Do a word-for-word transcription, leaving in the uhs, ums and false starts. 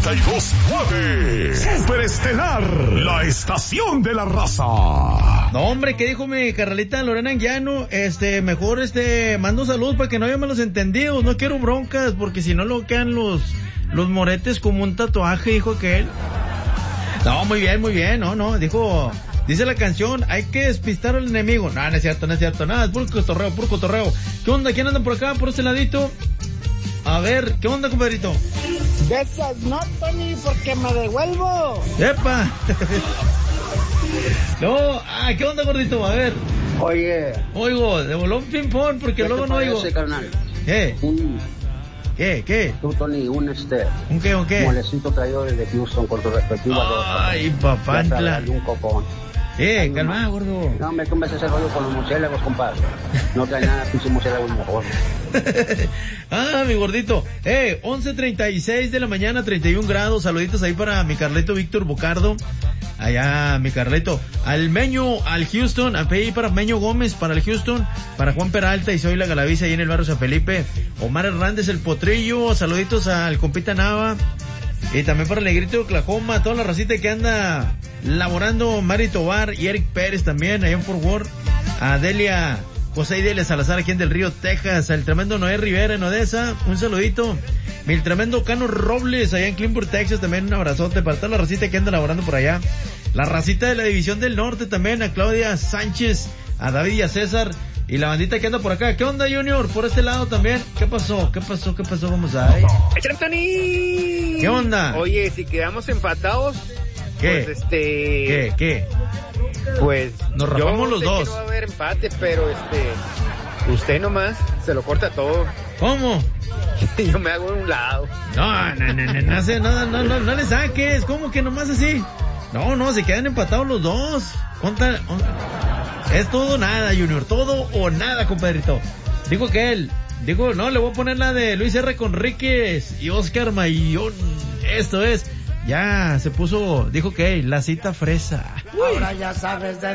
noventa y dos punto nueve. Superestelar, la estación de la raza. No, hombre, ¿qué dijo mi carnalita Lorena Anguiano? Este, mejor este, mando saludos para que no haya malos entendidos. No quiero broncas, porque si no lo quedan los, los moretes como un tatuaje, dijo aquel. No, muy bien, muy bien, no, no, dijo, dice la canción, hay que despistar al enemigo. No, no es cierto, no es cierto, nada, es puro cotorreo, puro cotorreo. ¿Qué onda? ¿Quién anda por acá, por este ladito? A ver, ¿qué onda, compadrito? De esas no, Tony, porque me devuelvo. ¡Epa! No, ah, ¿qué onda, gordito? A ver. Oye. Oigo, de bolón ping-pong, porque luego no oigo. Carnal? ¿Qué? Un... ¿Qué? ¿Qué? Tú, Tony, un este... ¿Un qué? ¿Un qué? Molecito traído desde Houston con tu respectiva dos. Ay, papantla. Un copón. Eh, calma, gordo. No, me comes ese rollo con los murciélagos, compadre. No trae nada, pinche murciélago mejor. Ah, mi gordito. Eh, once treinta y seis de la mañana, treinta y un grados. Saluditos ahí para mi Carleto Víctor Bocardo. Allá, mi Carleto. Al Meño, al Houston. Ahí para Meño Gómez, para el Houston. Para Juan Peralta y Soy la Galaviza ahí en el barrio San Felipe. Omar Hernández, el Potrillo. Saluditos al compita Nava. Y también para el Negrito de Oklahoma. Toda la racita que anda laborando. Mari Tobar y Eric Pérez también. Allá en Fort Worth. A Delia José y Delia Salazar aquí en Del Río, Texas. El tremendo Noé Rivera en Odessa. Un saludito. El tremendo Cano Robles allá en Cleanport, Texas. También un abrazote para toda la racita que anda laborando por allá. La racita de la División del Norte también. A Claudia Sánchez, a David y a César. Y la bandita que anda por acá. ¿Qué onda, Junior? Por este lado también. ¿Qué pasó? ¿Qué pasó? ¿Qué pasó? Vamos a... ¡Échale, Tony! ¿Qué onda? Oye, si quedamos empatados... ¿Qué? Pues este... ¿Qué? ¿Qué? Pues... Nos rapamos los sé dos. Que no va a haber empate, pero este... Usted nomás se lo corta todo. ¿Cómo? Yo me hago de un lado. No, no, no, no, no, sé, no, no, no, no le saques. ¿Cómo que nomás así? No, no, se quedan empatados los dos. Conta... Es todo o nada, Junior. Todo o nada, compadrito. Dijo que él... Digo, no, le voy a poner la de Luis R. Conríquez y Oscar Mayón. Esto es... Ya se puso... Dijo que la cita fresa. Ahora ya sabes de